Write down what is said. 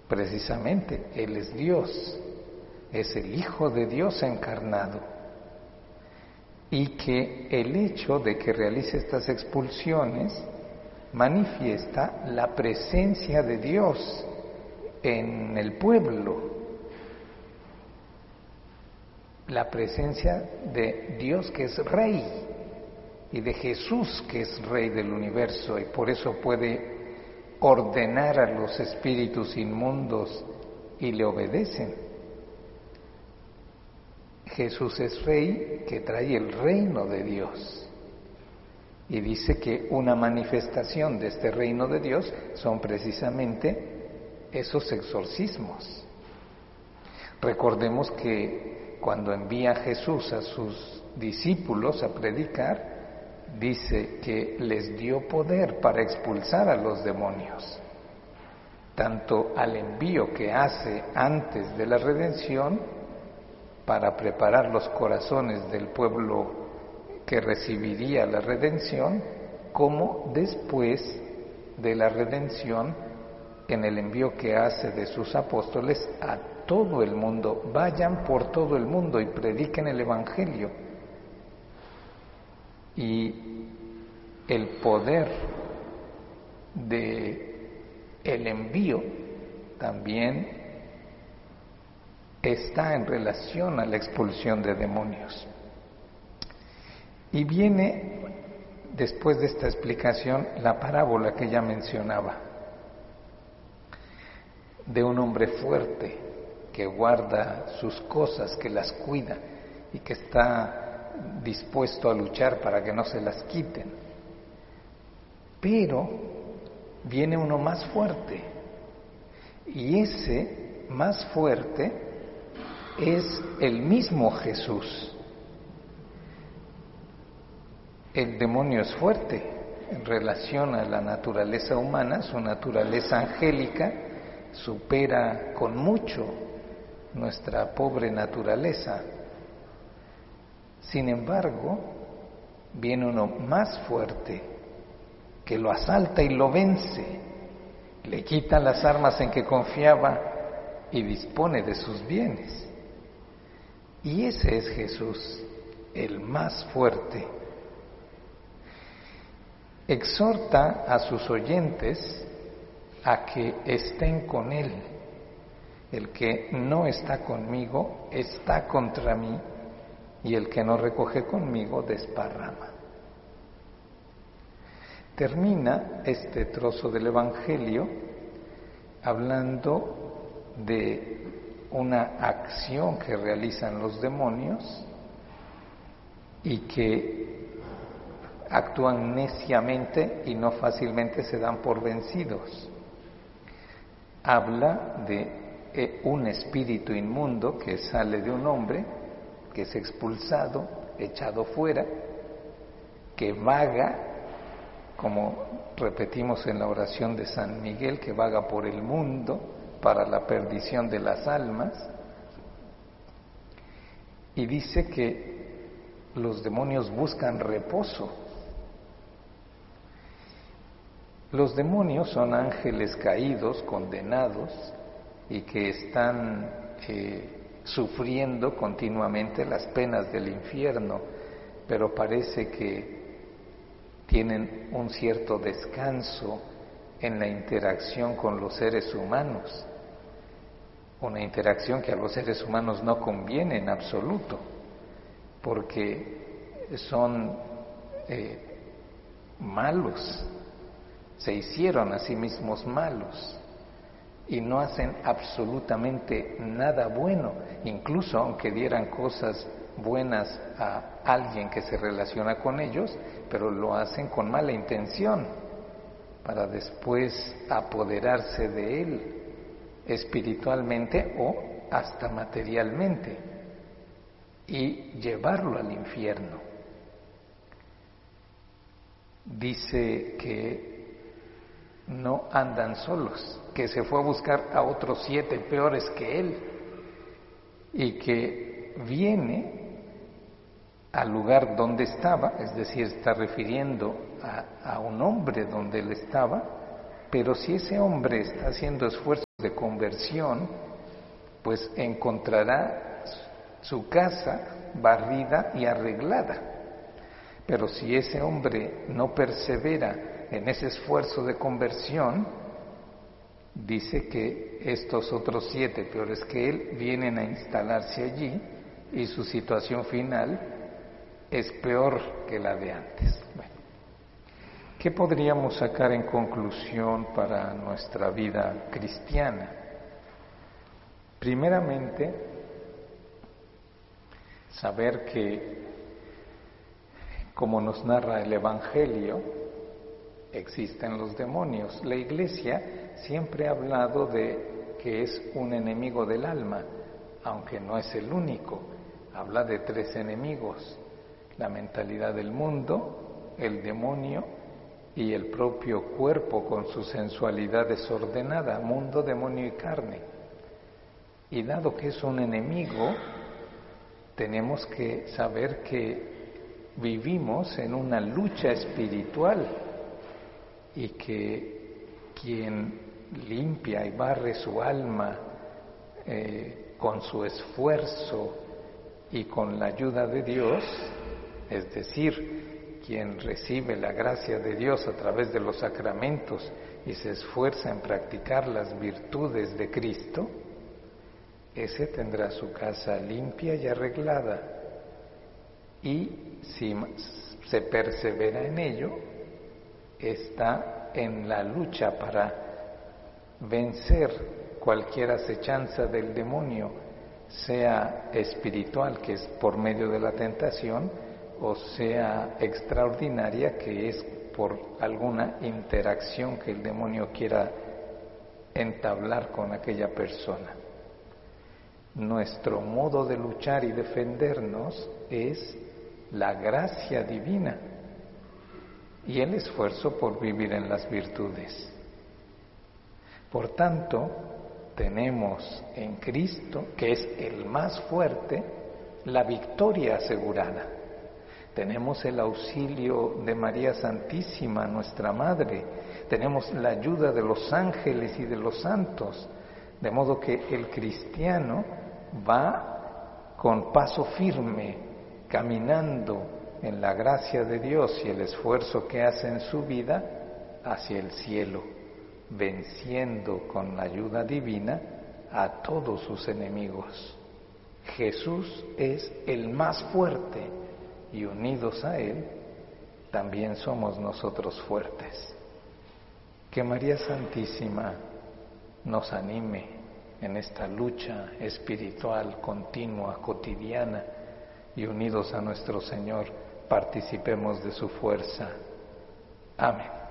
Precisamente, Él es Dios, es el Hijo de Dios encarnado, y que el hecho de que realice estas expulsiones manifiesta la presencia de Dios en el pueblo, la presencia de Dios que es Rey y de Jesús que es Rey del universo, y por eso puede ordenar a los espíritus inmundos y le obedecen. Jesús es Rey que trae el reino de Dios, y dice que una manifestación de este reino de Dios son precisamente esos exorcismos. Recordemos que cuando envía Jesús a sus discípulos a predicar, dice que les dio poder para expulsar a los demonios, tanto al envío que hace antes de la redención para preparar los corazones del pueblo que recibiría la redención, como después de la redención en el envío que hace de sus apóstoles a todo el mundo. Vayan por todo el mundo y prediquen el Evangelio. Y el poder de el envío también está en relación a la expulsión de demonios. Y viene, después de esta explicación, la parábola que ya mencionaba, de un hombre fuerte que guarda sus cosas, que las cuida y que está dispuesto a luchar para que no se las quiten. Pero viene uno más fuerte, y ese más fuerte es el mismo Jesús. El demonio es fuerte en relación a la naturaleza humana, su naturaleza angélica supera con mucho nuestra pobre naturaleza. Sin embargo, viene uno más fuerte que lo asalta y lo vence, le quita las armas en que confiaba y dispone de sus bienes. Y ese es Jesús, el más fuerte. Exhorta a sus oyentes a que estén con Él. El que no está conmigo está contra mí, y el que no recoge conmigo desparrama. Termina este trozo del Evangelio hablando de una acción que realizan los demonios y que actúan neciamente y no fácilmente se dan por vencidos. Habla de un espíritu inmundo que sale de un hombre, que es expulsado, echado fuera, que vaga, como repetimos en la oración de San Miguel, que vaga por el mundo para la perdición de las almas, y dice que los demonios buscan reposo. Los demonios son ángeles caídos, condenados, y que están sufriendo continuamente las penas del infierno, pero parece que tienen un cierto descanso en la interacción con los seres humanos, una interacción que a los seres humanos no conviene en absoluto, porque son malos, se hicieron a sí mismos malos y no hacen absolutamente nada bueno, incluso aunque dieran cosas buenas a alguien que se relaciona con ellos, pero lo hacen con mala intención para después apoderarse de él espiritualmente o hasta materialmente y llevarlo al infierno. Dice que no andan solos, que se fue a buscar a otros 7 peores que él y que viene al lugar donde estaba, es decir, está refiriendo a un hombre donde él estaba, pero si ese hombre está haciendo esfuerzos de conversión, pues encontrará su casa barrida y arreglada. Pero si ese hombre no persevera en ese esfuerzo de conversión, dice que estos otros 7 peores que él vienen a instalarse allí y su situación final es peor que la de antes. Bueno, ¿qué podríamos sacar en conclusión para nuestra vida cristiana? Primeramente, saber que, como nos narra el Evangelio, existen los demonios. La Iglesia siempre ha hablado de que es un enemigo del alma, aunque no es el único. Habla de 3 enemigos: la mentalidad del mundo, el demonio y el propio cuerpo con su sensualidad desordenada, mundo, demonio y carne. Y dado que es un enemigo, tenemos que saber que vivimos en una lucha espiritual y que quien limpia y barre su alma con su esfuerzo y con la ayuda de Dios, es decir, quien recibe la gracia de Dios a través de los sacramentos y se esfuerza en practicar las virtudes de Cristo, ese tendrá su casa limpia y arreglada. Y si se persevera en ello, está en la lucha para vencer cualquier acechanza del demonio, sea espiritual, que es por medio de la tentación, o sea extraordinaria, que es por alguna interacción que el demonio quiera entablar con aquella persona. Nuestro modo de luchar y defendernos es la gracia divina y el esfuerzo por vivir en las virtudes. Por tanto, tenemos en Cristo, que es el más fuerte, la victoria asegurada. Tenemos el auxilio de María Santísima, nuestra Madre. Tenemos la ayuda de los ángeles y de los santos. De modo que el cristiano va con paso firme, caminando en la gracia de Dios y el esfuerzo que hace en su vida hacia el cielo, venciendo con la ayuda divina a todos sus enemigos. Jesús es el más fuerte y unidos a Él también somos nosotros fuertes. Que María Santísima nos anime en esta lucha espiritual continua, cotidiana, y unidos a nuestro Señor participemos de su fuerza. Amén.